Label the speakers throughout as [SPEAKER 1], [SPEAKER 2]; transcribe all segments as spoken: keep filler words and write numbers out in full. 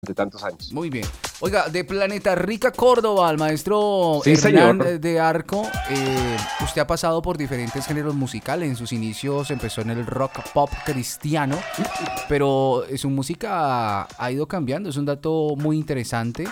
[SPEAKER 1] tantos años.
[SPEAKER 2] Muy bien. Oiga, de Planeta Rica, Córdoba, al maestro
[SPEAKER 1] Sí,
[SPEAKER 2] Hernán
[SPEAKER 1] señor.
[SPEAKER 2] de Arco, eh, usted ha pasado por diferentes géneros musicales. En sus inicios empezó en el rock pop cristiano, pero su música ha ido cambiando. Es un dato muy interesante.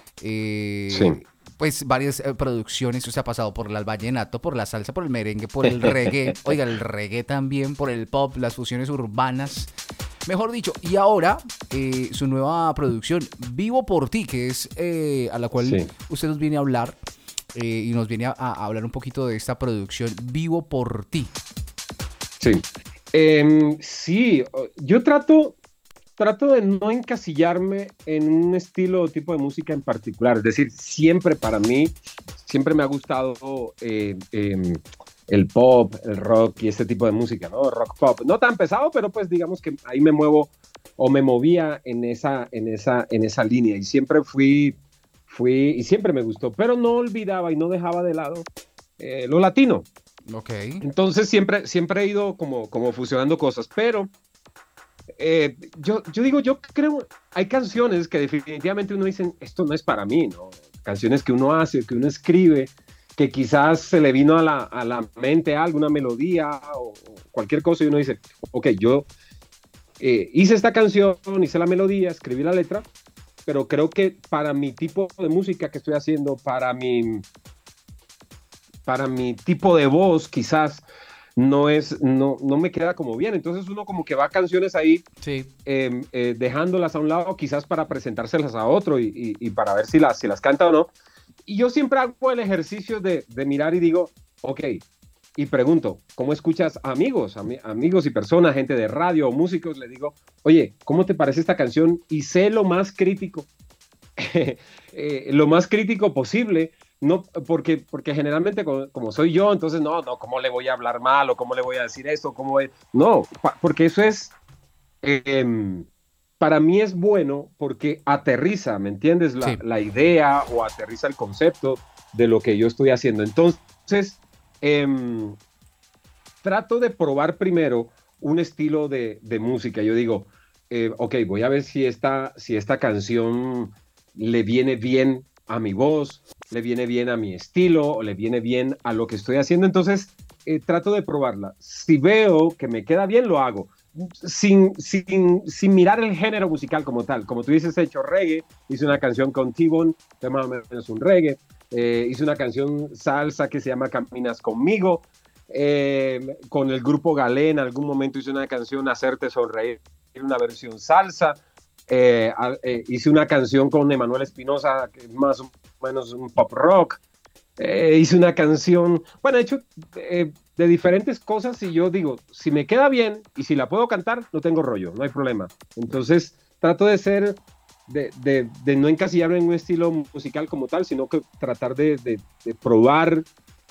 [SPEAKER 1] Sí.
[SPEAKER 2] Eh, pues varias eh, producciones, usted ha pasado por el vallenato, por la salsa, por el merengue, por el reggae. Oiga, el reggae también, por el pop, las fusiones urbanas. Mejor dicho, y ahora eh, su nueva producción, Vivo por ti, que es eh, a la cual
[SPEAKER 1] Sí,
[SPEAKER 2] usted nos viene a hablar eh, y nos viene a, a hablar un poquito de esta producción, Vivo por ti.
[SPEAKER 1] sí. Em, sí, o- yo trato, trato de no encasillarme en un estilo o tipo de música en particular. Es decir, siempre para mí, siempre me ha gustado eh, em, el pop, el rock y este tipo de música, ¿no? Rock pop. No tan pesado, pero pues digamos que ahí me muevo o me movía en esa, en esa, en esa línea. Y siempre fui, fui, y siempre me gustó, pero no olvidaba y no dejaba de lado eh, lo latino.
[SPEAKER 2] Ok.
[SPEAKER 1] Entonces siempre, siempre he ido como, como fusionando cosas, pero eh, yo, yo digo, yo creo, hay canciones que definitivamente uno dice, esto no es para mí, ¿no? Canciones que uno hace, que uno escribe, que quizás se le vino a la, a la mente alguna melodía o, o cualquier cosa y uno dice, ok, yo eh, hice esta canción, hice la melodía, escribí la letra, pero creo que para mi tipo de música que estoy haciendo, para mi, para mi tipo de voz, quizás no es, no, no me queda como bien. Entonces uno como que va a canciones ahí
[SPEAKER 2] Sí.
[SPEAKER 1] eh, eh, dejándolas a un lado, quizás para presentárselas a otro y, y, y para ver si las, si las canta o no. Y yo siempre hago el ejercicio de, de mirar y digo, ok, y pregunto, ¿cómo escuchas a amigos, ami amigos y personas, gente de radio o músicos? Le digo, oye, ¿cómo te parece esta canción? Y sé lo más crítico eh, lo más crítico posible, no, porque, porque generalmente como, como, soy yo, entonces no, no, ¿cómo le voy a hablar mal o cómo le voy a decir esto? ¿Cómo es? No, pa, porque eso es, eh, para mí es bueno porque aterriza, ¿me entiendes? La,
[SPEAKER 2] Sí.
[SPEAKER 1] la, idea o aterriza el concepto de lo que yo estoy haciendo. Entonces, eh, trato de probar primero un estilo de, de música. Yo digo, eh, ok, voy a ver si esta, si esta canción le viene bien a mi voz, le viene bien a mi estilo, o le viene bien a lo que estoy haciendo. Entonces, eh, trato de probarla. Si veo que me queda bien, lo hago. Sin, sin, sin mirar el género musical como tal. Como tú dices, he hecho reggae, hice una canción con T-Bone, que más o menos un reggae. Eh, hice una canción salsa que se llama Caminas conmigo. Eh, con el grupo Galé en algún momento hice una canción, Hacerte Sonreír, una versión salsa. Eh, eh, hice una canción con Emanuel Espinosa, que es más o menos un pop rock. Eh, hice una canción, bueno, he hecho eh, de diferentes cosas y yo digo, si me queda bien y si la puedo cantar, no tengo rollo, no hay problema. Entonces trato de ser, de, de, de no encasillarme en un estilo musical como tal, sino que tratar de, de, de probar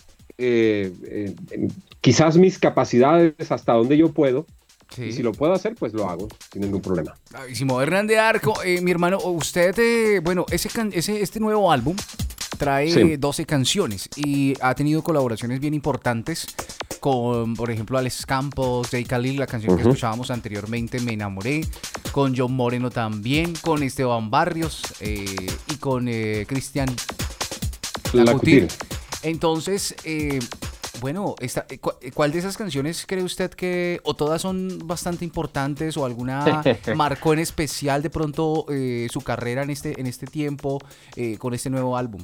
[SPEAKER 1] eh, eh, quizás mis capacidades hasta donde yo puedo. Y si
[SPEAKER 2] Sí.
[SPEAKER 1] lo puedo hacer, pues lo hago sin ningún problema.
[SPEAKER 2] Bravísimo. Hernán de Arco, eh, mi hermano, usted, eh, bueno, ese, can- ese este nuevo álbum
[SPEAKER 1] Sí,
[SPEAKER 2] trae doce canciones y ha tenido colaboraciones bien importantes con, por ejemplo, Alex Campos, Jay Khalil, la canción que
[SPEAKER 1] uh-huh.
[SPEAKER 2] escuchábamos anteriormente, Me Enamoré, con John Moreno también, con Esteban Barrios eh, y con eh, Cristian
[SPEAKER 1] La
[SPEAKER 2] Lacutir.
[SPEAKER 1] Cutir.
[SPEAKER 2] Entonces, eh, bueno, esta, eh, cu- eh, ¿cuál de esas canciones cree usted que, o todas son bastante importantes, o alguna marcó en especial de pronto eh, su carrera en este, en este tiempo eh, con este nuevo álbum?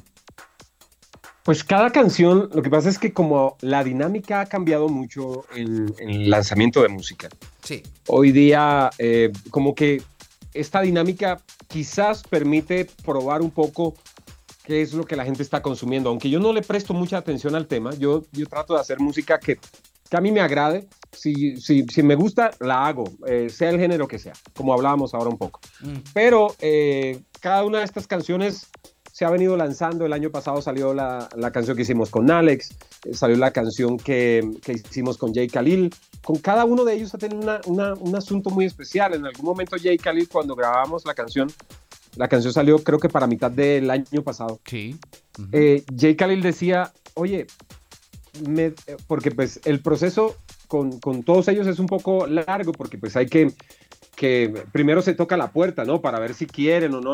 [SPEAKER 1] Pues cada canción, lo que pasa es que como la dinámica ha cambiado mucho en, en el lanzamiento de música,
[SPEAKER 2] Sí.
[SPEAKER 1] hoy día eh, como que esta dinámica quizás permite probar un poco qué es lo que la gente está consumiendo. Aunque yo no le presto mucha atención al tema, yo, yo trato de hacer música que, que a mí me agrade. Si, si, si me gusta, la hago, eh, sea el género que sea, como hablábamos ahora un poco.
[SPEAKER 2] Mm.
[SPEAKER 1] Pero eh, cada una de estas canciones se ha venido lanzando. El año pasado salió la, la canción que hicimos con Alex, eh, salió la canción que, que hicimos con Jay Khalil. Con cada uno de ellos ha tenido una, una, un asunto muy especial. En algún momento Jay Khalil, cuando grabamos la canción, la canción salió creo que para mitad del año pasado.
[SPEAKER 2] Sí. Uh-huh.
[SPEAKER 1] Eh, Jay Khalil decía, oye, me, porque pues el proceso con, con todos ellos es un poco largo porque pues hay que que primero se toca la puerta, ¿no? Para ver si quieren o no